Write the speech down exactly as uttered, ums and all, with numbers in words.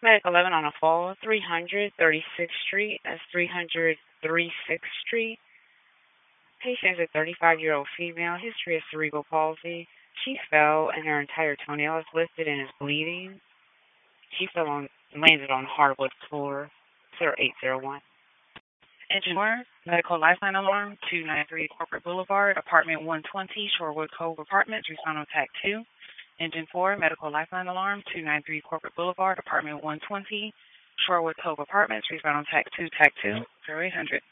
Medic eleven on a fall, three hundred thirty-sixth Street. That's three hundred thirty-sixth Street. Patient is a thirty-five-year-old female. History of cerebral palsy. She fell and her entire toenail is lifted and is bleeding. She fell on, landed on hardwood floor. zero eight zero one. Engine four, medical lifeline alarm, two ninety-three Corporate Boulevard, apartment one twenty, Shorewood Cove Apartments, respond on TAC two. Engine four, medical lifeline alarm, two ninety-three Corporate Boulevard, apartment one twenty, Shorewood Cove Apartments, respond on TAC two, TAC two, zero eight hundred.